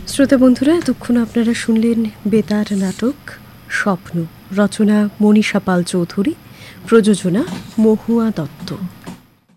শ্রোতা বন্ধুরা, এতক্ষণ আপনারা শুনলেন বেতার নাটক স্বপ্ন, রচনা মনীষা পাল চৌধুরী, প্রযোজনা মহুয়া দত্ত।